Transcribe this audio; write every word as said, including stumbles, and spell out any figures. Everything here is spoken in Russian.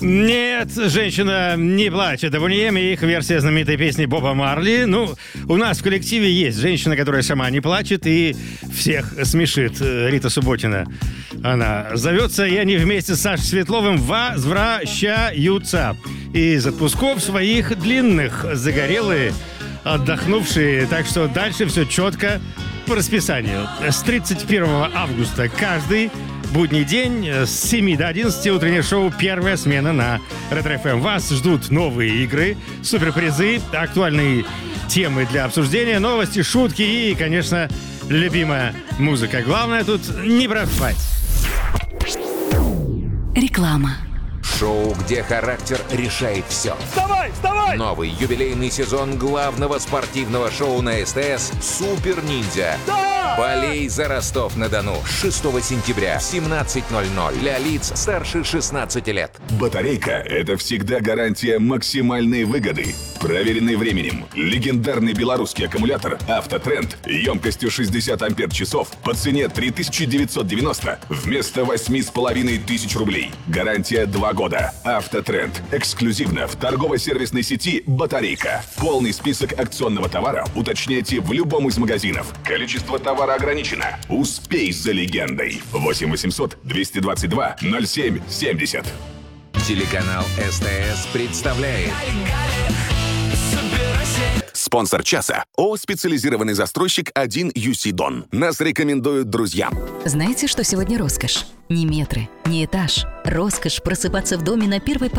Нет, женщина не плачет. В Униеме их версия знаменитой песни Боба Марли. Ну, у нас в коллективе есть женщина, которая сама не плачет и всех смешит. Рита Субботина. Она зовется, и они вместе с Сашей Светловым возвращаются из отпусков своих длинных, загорелые, отдохнувшие. Так что дальше все четко по расписанию. С тридцать первого августа каждый будний день с семи до одиннадцати утреннее шоу «Первая смена» на Ретро-эф эм. Вас ждут новые игры, суперпризы, актуальные темы для обсуждения, новости, шутки и, конечно, любимая музыка. Главное тут не проспать. Реклама. Шоу, где характер решает все. Вставай, вставай! Новый юбилейный сезон главного спортивного шоу на СТС «Супер Ниндзя». Да! Болей за Ростов-на-Дону с шестого сентября в семнадцать ноль ноль для лиц старше шестнадцати лет. Батарейка – это всегда гарантия максимальной выгоды. Проверенный временем. Легендарный белорусский аккумулятор «Автотренд» емкостью шестьдесят ампер-часов по цене три тысячи девятьсот девяносто вместо восемь с половиной тысяч рублей. Гарантия два года. «Автотренд» эксклюзивно в торгово-сервисной сети «Батарейка». Полный список акционного товара уточняйте в любом из магазинов. Количество товара ограничено. Успей за легендой. восемь восемьсот двести двадцать два ноль семь семьдесят. Телеканал СТС представляет Спонсор часа – ООО «Специализированный застройщик один ю си Дон». Нас рекомендуют друзьям. Знаете, что сегодня роскошь? Не метры, не этаж. Роскошь просыпаться в доме на первой